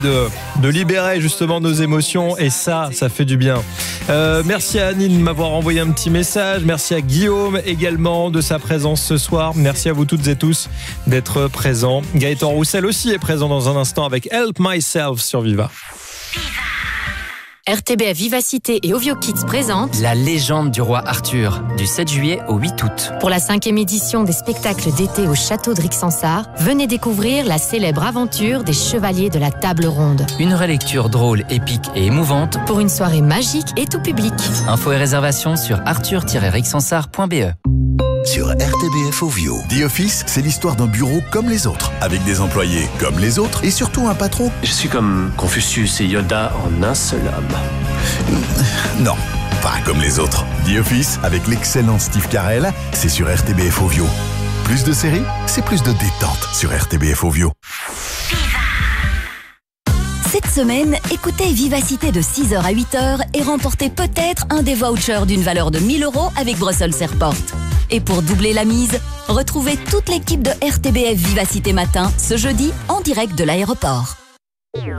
de libérer justement nos émotions et ça fait du bien. Merci à Annie de m'avoir envoyé un petit message. Merci à Guillaume également de sa présence ce soir. Merci à vous toutes et tous d'être présents. Gaëtan Roussel aussi est présent dans un instant avec Help Myself sur Viva. RTBF Vivacité et Ovio Kids présentent La légende du roi Arthur, du 7 juillet au 8 août. Pour la 5e édition des spectacles d'été au château de Rixensart, venez découvrir la célèbre aventure des chevaliers de la table ronde. Une relecture drôle, épique et émouvante Pour une soirée magique et tout public. Infos et réservations sur arthur-rixensart.be. Sur RTBF Ovio. The Office, c'est l'histoire d'un bureau comme les autres, avec des employés comme les autres et surtout un patron. Je suis comme Confucius et Yoda en un seul homme. Non, pas comme les autres. The Office, avec l'excellent Steve Carell, c'est sur RTBF Ovio. Plus de séries, c'est plus de détente sur RTBF Ovio. Cette semaine, écoutez Vivacité de 6h à 8h et remportez peut-être un des vouchers d'une valeur de 1 000 € avec Brussels Airport. Et pour doubler la mise, retrouvez toute l'équipe de RTBF Vivacité Matin ce jeudi en direct de l'aéroport.